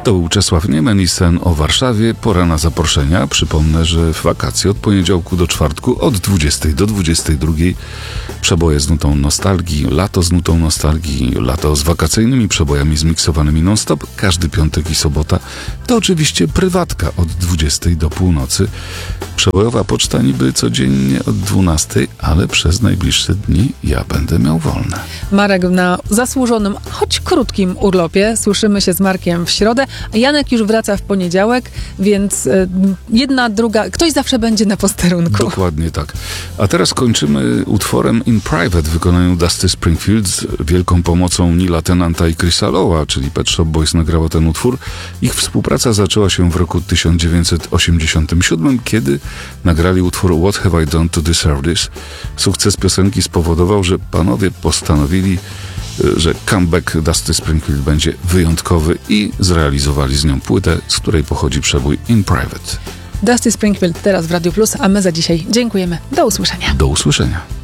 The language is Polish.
To był Czesław Niemen i Sen o Warszawie. Pora na zaproszenia. Przypomnę, że w wakacje od poniedziałku do czwartku od 20 do 22 przeboje z nutą nostalgii, lato z nutą nostalgii, lato z wakacyjnymi przebojami zmiksowanymi non-stop. Każdy piątek i sobota to oczywiście prywatka od 20 do północy. Przebojowa poczta niby codziennie od 12, ale przez najbliższe dni ja będę miał wolne. Marek na zasłużonym, choć krótkim urlopie. Słyszymy się z Markiem w środę. Janek już wraca w poniedziałek, więc jedna, druga, ktoś zawsze będzie na posterunku. Dokładnie tak. A teraz kończymy utworem In Private w wykonaniu Dusty Springfield z wielką pomocą Nila Tennanta i Chrisa Lowe'a, czyli Pet Shop Boys nagrało ten utwór. Ich współpraca zaczęła się w roku 1987, kiedy nagrali utwór What Have I Done to Deserve This? Sukces piosenki spowodował, że panowie postanowili, że comeback Dusty Springfield będzie wyjątkowy i zrealizowali z nią płytę, z której pochodzi przebój In Private. Dusty Springfield teraz w Radiu Plus, a my za dzisiaj dziękujemy. Do usłyszenia. Do usłyszenia.